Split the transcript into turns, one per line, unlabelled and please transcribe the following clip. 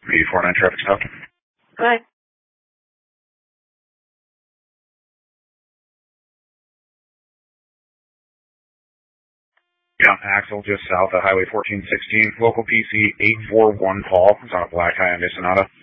849 traffic stop.
Bye.
Yeah, Axel, just south of Highway 1416, local PC 841 call. It's on a black Hyundai Sonata.